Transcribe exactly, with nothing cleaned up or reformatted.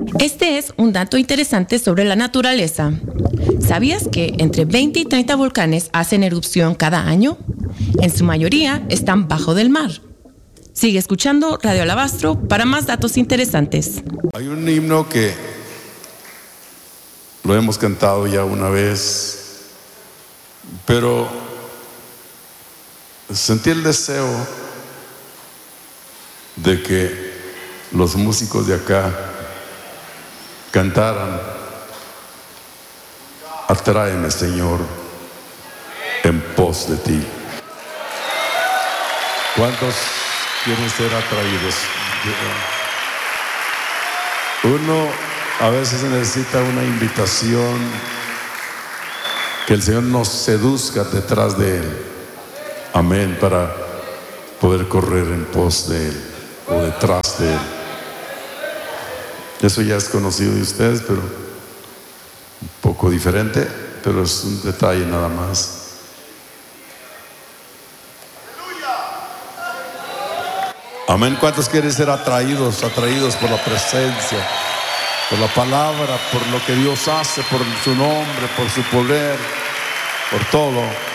Este es un dato interesante sobre la naturaleza. ¿Sabías que entre veinte y treinta volcanes hacen erupción cada año? En su mayoría están bajo del mar. Sigue escuchando Radio Alabastro para más datos interesantes. Hay un himno que lo hemos cantado ya una vez, pero sentí el deseo de que los músicos de acá cantaran: atráeme, Señor, en pos de ti. ¿Cuántos quieren ser atraídos? Uno a veces necesita una invitación, que el Señor nos seduzca detrás de Él, amén, para poder correr en pos de Él o detrás de Él. Eso ya es conocido de ustedes, pero un poco diferente, pero es un detalle nada más. Amén. ¿Cuántos quieren ser atraídos, atraídos por la presencia, por la palabra, por lo que Dios hace, por su nombre, por su poder, por todo?